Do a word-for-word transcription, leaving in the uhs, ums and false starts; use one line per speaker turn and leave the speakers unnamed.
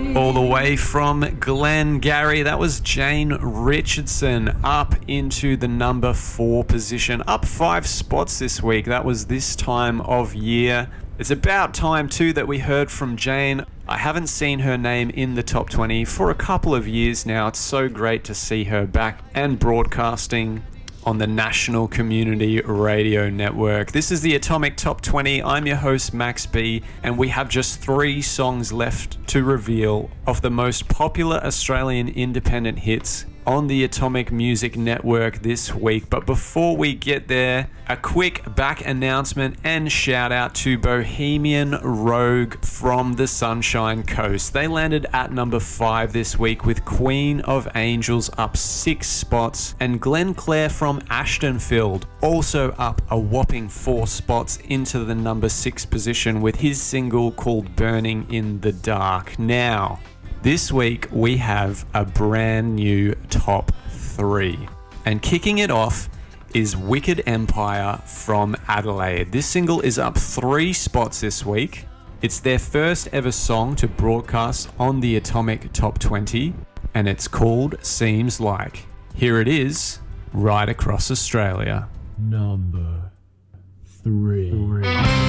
All the way from Glengarry, that was Jane Richardson up into the number four position, up five spots this week. That was This Time of Year. It's about time too that we heard from Jane. I haven't seen her name in the top twenty for a couple of years now. It's so great to see her back and broadcasting on the National Community Radio Network. This is the Atomic Top twenty. I'm your host, Max B, and we have just three songs left to reveal of the most popular Australian independent hits on the Atomic Music Network this week. But before we get there, a quick back announcement and shout out to Bohemian Rogue from the Sunshine Coast. They landed at number five this week with Queen of Angels up six spots, and Glenn-Claire from Ashtonfield also up a whopping four spots into the number six position with his single called Burning in the Dark. Now, this week we have a brand new top three, and kicking it off is Wicked Empire from Adelaide. This single is up three spots this week. It's their first ever song to broadcast on the Atomic Top twenty, and it's called Seems Like. Here it is, right across Australia.
Number three. three.